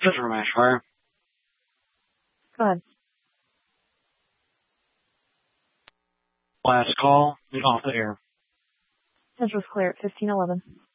Central Mash Fire. Go ahead. Last call. Get off the air. Central's clear at 1511.